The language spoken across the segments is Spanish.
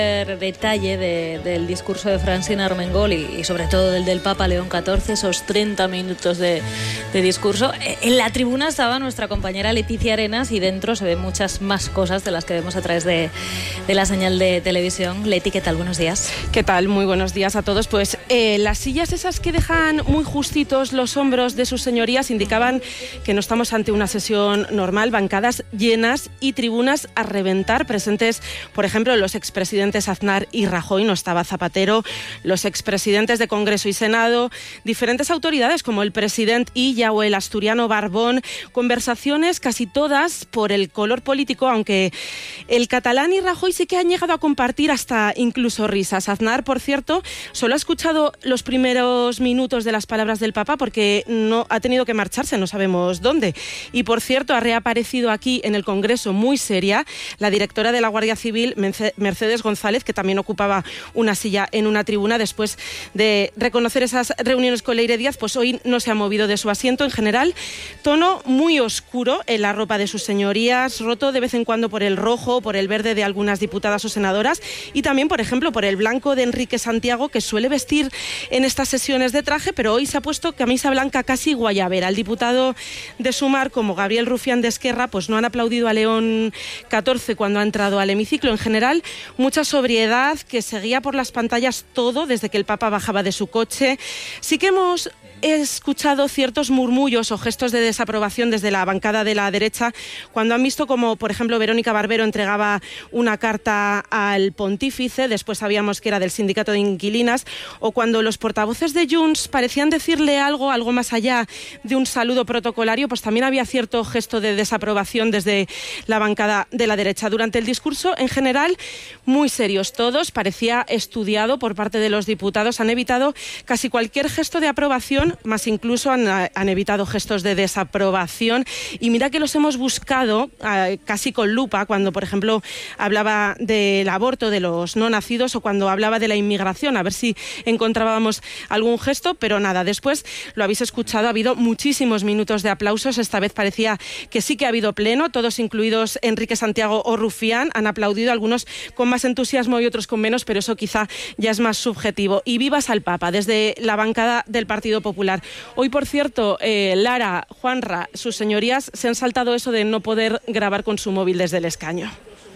Detalle del discurso de Francina Armengol y sobre todo del Papa León XIV, esos 30 minutos de discurso. En la tribuna estaba nuestra compañera Leticia Arenas y dentro se ven muchas más cosas de las que vemos a través de la señal de televisión. Leti, ¿qué tal? Buenos días. ¿Qué tal? Muy buenos días a todos. Pues las sillas esas que dejan muy justitos los hombros de sus señorías indicaban que no estamos ante una sesión normal, bancadas llenas y tribunas a reventar, presentes, por ejemplo, los expresidentes Aznar y Rajoy, no estaba Zapatero, los expresidentes de Congreso y Senado, diferentes autoridades como el presidente Illa o el asturiano Barbón, conversaciones casi todas por el color político, aunque el catalán y Rajoy sí que han llegado a compartir hasta incluso risas. Aznar, por cierto, solo ha escuchado los primeros minutos de las palabras del Papa porque no ha tenido que marcharse, no sabemos dónde. Y por cierto, ha reaparecido aquí en el Congreso muy seria la directora de la Guardia Civil, Mercedes González, que también ocupaba una silla en una tribuna después de reconocer esas reuniones con Leire Díaz, pues hoy no se ha movido de su asiento. En general, tono muy oscuro en la ropa de sus señorías, roto de vez en cuando por el rojo, por el verde de algunas diputadas o senadoras y también, por ejemplo, por el blanco de Enrique Santiago, que suele vestir en estas sesiones de traje, pero hoy se ha puesto camisa blanca casi guayabera. El diputado de Sumar, como Gabriel Rufián de Esquerra, pues no han aplaudido a León XIV cuando ha entrado al hemiciclo. En general, mucha sobriedad que seguía por las pantallas todo desde que el Papa bajaba de su coche. Sí que hemos escuchado ciertos murmullos o gestos de desaprobación desde la bancada de la derecha cuando han visto como, por ejemplo, Verónica Barbero entregaba una carta al pontífice, después sabíamos que era del sindicato de inquilinas, o cuando los portavoces de Junts parecían decirle algo más allá de un saludo protocolario, pues también había cierto gesto de desaprobación desde la bancada de la derecha. Durante el discurso, en general, muy serios todos, parecía estudiado por parte de los diputados, han evitado casi cualquier gesto de aprobación, más incluso han evitado gestos de desaprobación, y mira que los hemos buscado casi con lupa cuando, por ejemplo, hablaba del aborto de los no nacidos o cuando hablaba de la inmigración, a ver si encontrábamos algún gesto, pero nada. Después, lo habéis escuchado, ha habido muchísimos minutos de aplausos, esta vez parecía que sí que ha habido pleno, todos incluidos Enrique Santiago o Rufián, han aplaudido, algunos con más entusiasmo y otros con menos, pero eso quizá ya es más subjetivo. Y vivas al Papa desde la bancada del Partido Popular. Hoy, por cierto, Lara, Juanra, sus señorías se han saltado eso de no poder grabar con su móvil desde el escaño.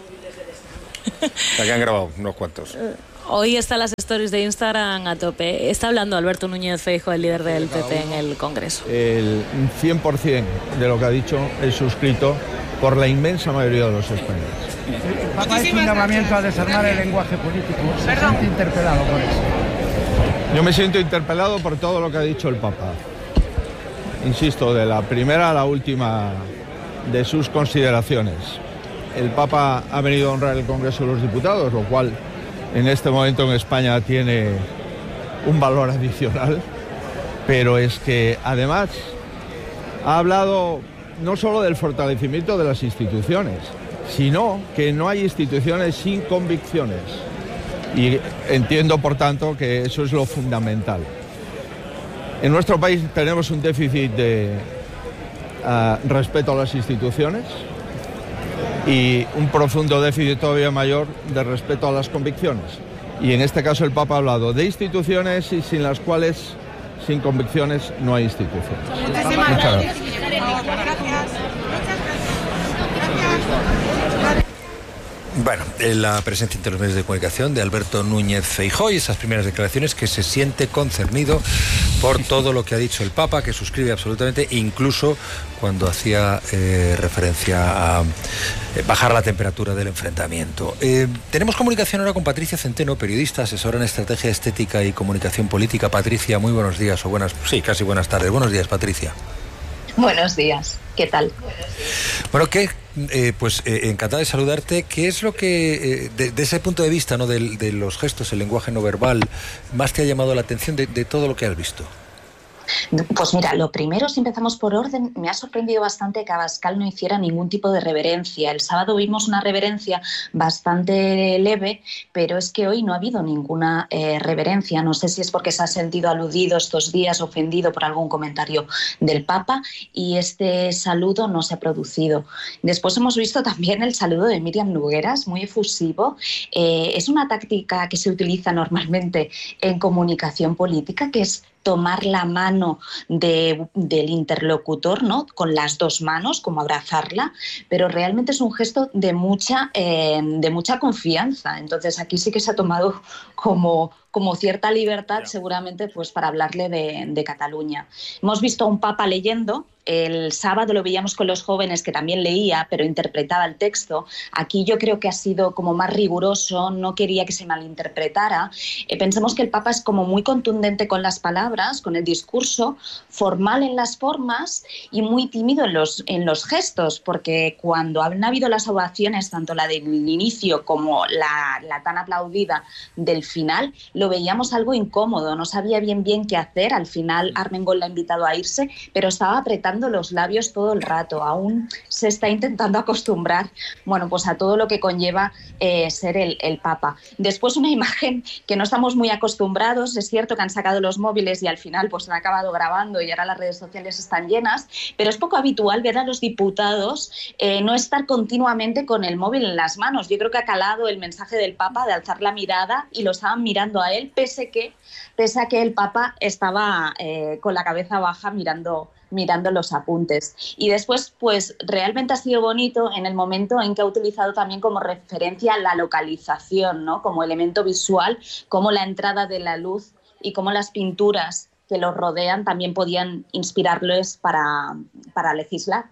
La que han grabado unos cuantos. Hoy están las stories de Instagram a tope. Está hablando Alberto Núñez Feijóo, el líder del PP en el Congreso. El 100% de lo que ha dicho es suscrito por la inmensa mayoría de los españoles. El Papa hizo un llamamiento a desarmar el lenguaje político. ¿Se siente interpelado por eso? Yo me siento interpelado por todo lo que ha dicho el Papa. Insisto, de la primera a la última de sus consideraciones. El Papa ha venido a honrar el Congreso de los Diputados, lo cual en este momento en España tiene un valor adicional, pero es que además ha hablado no solo del fortalecimiento de las instituciones, sino que no hay instituciones sin convicciones. Y entiendo, por tanto, que eso es lo fundamental. En nuestro país tenemos un déficit de respeto a las instituciones y un profundo déficit todavía mayor de respeto a las convicciones. Y en este caso el Papa ha hablado de instituciones y sin las cuales, sin convicciones, no hay instituciones. Muchas gracias. Bueno, la presencia entre los medios de comunicación de Alberto Núñez Feijóo y esas primeras declaraciones, que se siente concernido por todo lo que ha dicho el Papa, que suscribe absolutamente, incluso cuando hacía referencia a bajar la temperatura del enfrentamiento. Tenemos comunicación ahora con Patricia Centeno, periodista, asesora en estrategia estética y comunicación política. Patricia, muy buenos días, o casi buenas tardes. Buenos días, Patricia. Buenos días, ¿qué tal? Bueno, encantada de saludarte. ¿Qué es lo que, de ese punto de vista, ¿no?, de los gestos, el lenguaje no verbal, más te ha llamado la atención de todo lo que has visto? Pues mira, lo primero, si empezamos por orden, me ha sorprendido bastante que Abascal no hiciera ningún tipo de reverencia. El sábado vimos una reverencia bastante leve, pero es que hoy no ha habido ninguna reverencia. No sé si es porque se ha sentido aludido estos días, ofendido por algún comentario del Papa, y este saludo no se ha producido. Después hemos visto también el saludo de Míriam Nogueras, muy efusivo. Es una táctica que se utiliza normalmente en comunicación política, que es tomar la mano del interlocutor, ¿no?, con las dos manos, como abrazarla, pero realmente es un gesto de mucha confianza. Entonces aquí sí que se ha tomado como cierta libertad, seguramente, pues para hablarle de Cataluña. Hemos visto a un Papa leyendo. El sábado lo veíamos con los jóvenes, que también leía, pero interpretaba el texto. Aquí yo creo que ha sido como más riguroso, no quería que se malinterpretara. Pensemos que el Papa es como muy contundente con las palabras, con el discurso, formal en las formas y muy tímido en los gestos, porque cuando han habido las ovaciones, tanto la del inicio como la tan aplaudida del final, lo veíamos algo incómodo, no sabía bien qué hacer. Al final Armengol la ha invitado a irse, pero estaba apretando los labios todo el rato. Aún se está intentando acostumbrar, bueno, pues a todo lo que conlleva ser el Papa. Después, una imagen que no estamos muy acostumbrados. Es cierto que han sacado los móviles y al final pues han acabado grabando y ahora las redes sociales están llenas, pero es poco habitual ver a los diputados no estar continuamente con el móvil en las manos. Yo creo que ha calado el mensaje del Papa de alzar la mirada y lo estaban mirando a él, pese a que el Papa estaba con la cabeza baja mirando los apuntes. Y después, pues realmente ha sido bonito en el momento en que ha utilizado también como referencia la localización, ¿no?, como elemento visual, como la entrada de la luz y como las pinturas que los rodean también podían inspirarles para legislar.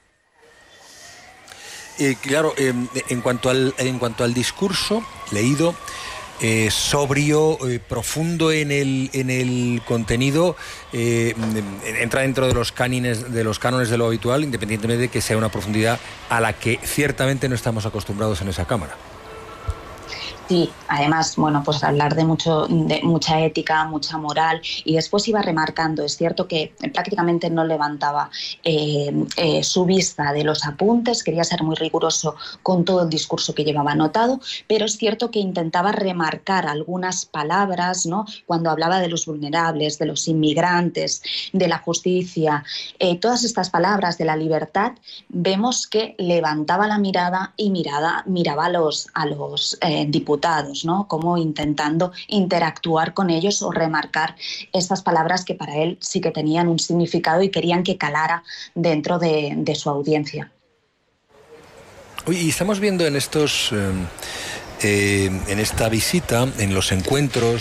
Claro, en cuanto al discurso leído, sobrio, profundo en el contenido, entra dentro de los cánones de lo habitual, independientemente de que sea una profundidad a la que ciertamente no estamos acostumbrados en esa Cámara. Sí, además, bueno, pues hablar de mucha ética, mucha moral, y después iba remarcando. Es cierto que prácticamente no levantaba su vista de los apuntes, quería ser muy riguroso con todo el discurso que llevaba anotado, pero es cierto que intentaba remarcar algunas palabras, ¿no?, cuando hablaba de los vulnerables, de los inmigrantes, de la justicia, todas estas palabras de la libertad. Vemos que levantaba la mirada y miraba a los diputados, ¿no?, como intentando interactuar con ellos o remarcar estas palabras que para él sí que tenían un significado y querían que calara dentro de su audiencia. Y estamos viendo en esta visita, en los encuentros